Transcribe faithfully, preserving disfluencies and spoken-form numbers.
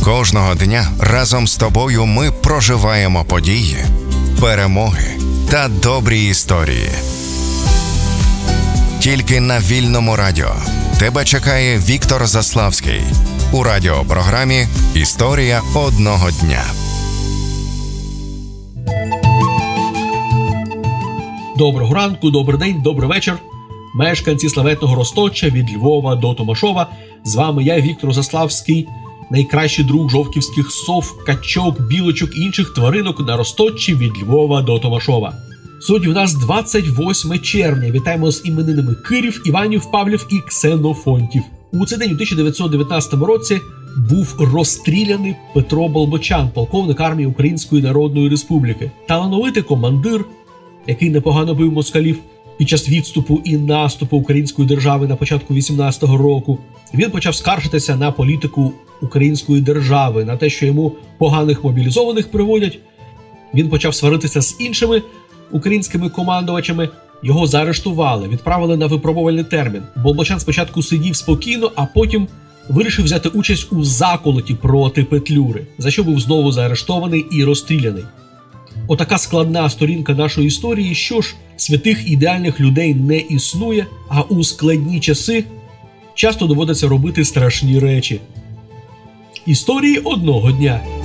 Кожного дня разом з тобою ми проживаємо події, перемоги та добрі історії. Тільки на Вільному радіо тебе чекає Віктор Заславський у радіопрограмі «Історія одного дня». Доброго ранку, добрий день, добрий вечір. Мешканці славетного Розточа від Львова до Томашова. З вами я, Віктор Заславський, найкращий друг жовківських сов, качок, білочок і інших тваринок на Розточі від Львова до Томашова. Сьогодні у нас двадцять восьме червня. Вітаємо з іменинами Кирів, Іванів, Павлів і Ксенофонтів. У цей день у тисяча дев'ятсот дев'ятнадцятому році був розстріляний Петро Болбочан, полковник армії Української Народної Республіки. Талановитий командир, який непогано бив москалів під час відступу і наступу української держави на початку вісімнадцятого року. Він почав скаржитися на політику української держави, на те, що йому поганих мобілізованих приводять. Він почав сваритися з іншими українськими командувачами. Його заарештували, відправили на випробувальний термін. Болбочан спочатку сидів спокійно, а потім вирішив взяти участь у заколоті проти Петлюри, за що був знову заарештований і розстріляний. Отака складна сторінка нашої історії. Що ж, святих ідеальних людей не існує, а у складні часи часто доводиться робити страшні речі. Історії одного дня.